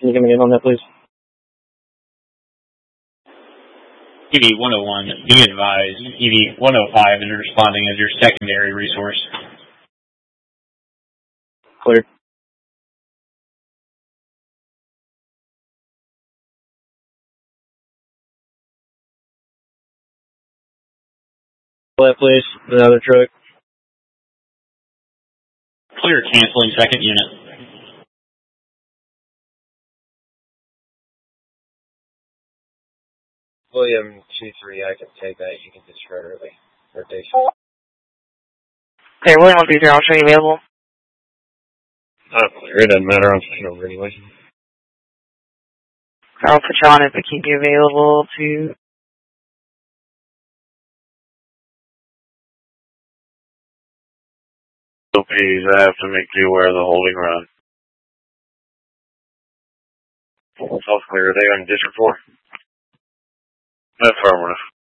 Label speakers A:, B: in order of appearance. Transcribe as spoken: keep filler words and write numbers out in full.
A: Can you give me in on that, please?
B: E V one oh one, be advised, E V one oh five is responding as your secondary resource.
A: Clear. Left, please. Another truck.
B: Clear, canceling second unit.
C: William two three, I can take that. You can discard early. Rotation.
D: Okay, William one three three, I'll show you available.
C: I'm clear. It doesn't matter. I'm staying over anyway.
D: I'll put you on it to keep you available to...
E: Please, I have to make you aware of the holding run. South clear, are they on District four? Affirmative.